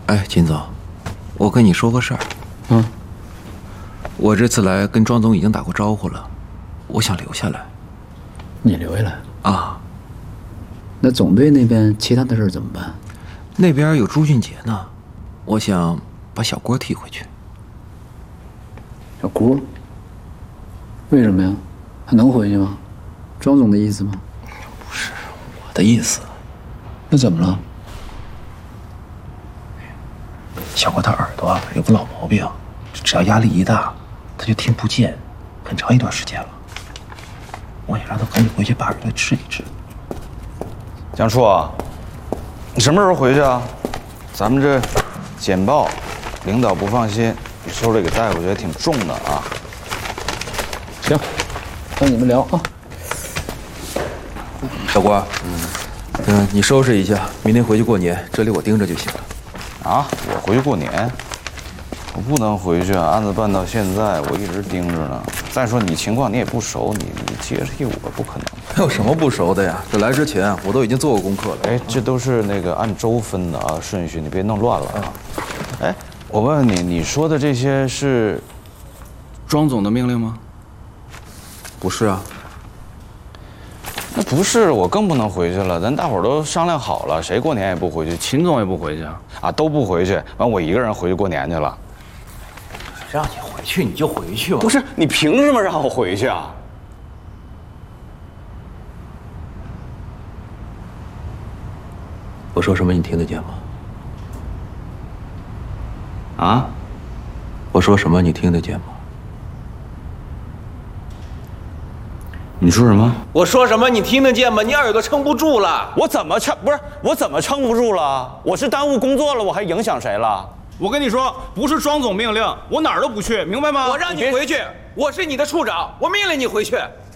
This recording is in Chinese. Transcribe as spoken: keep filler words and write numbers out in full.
哎，秦总，我跟你说个事儿。 嗯， 我这次来跟庄总已经打过招呼了，我想留下来。 你留下来啊？ 那总队那边其他的事怎么办？ 那边有朱俊杰呢，我想把小郭替回去。 小郭？为什么呀？他能回去吗？庄总的意思吗？ 不是我的意思。 那怎么了？ 小郭他耳朵啊有个老毛病，只要压力一大，他就听不见，很长一段时间了。我想让他赶紧回去把耳朵治一治。 江处啊，你什么时候回去啊？咱们这简报，领导不放心，你手里给带回去也挺重的啊。 行，跟你们聊啊。 小郭，嗯，嗯，你收拾一下，明天回去过年，这里我盯着就行了。 啊，我回去过年，我不能回去啊！案子办到现在，我一直盯着呢。再说你情况你也不熟，你你接替我不可能。 还有什么不熟的呀？这来之前我都已经做过功课了。 哎，这都是那个按周分的啊，顺序你别弄乱了啊。哎，我问问你，你说的这些是庄总的命令吗？ 不是啊。 那不是，我更不能回去了。咱大伙儿都商量好了，谁过年也不回去，秦总也不回去啊，都不回去。完，我一个人回去过年去了。 让你回去你就回去吧。 不是，你凭什么让我回去啊？ 我说什么你听得见吗？ 啊？ 我说什么你听得见吗？ 你说什么？ 我说什么你听得见吗？你耳朵撑不住了。 我怎么撑？不是我怎么撑不住了？我是耽误工作了，我还影响谁了？ 我跟你说，不是庄总命令，我哪儿都不去，明白吗？ 我让你回去，我是你的处长，我命令你回去。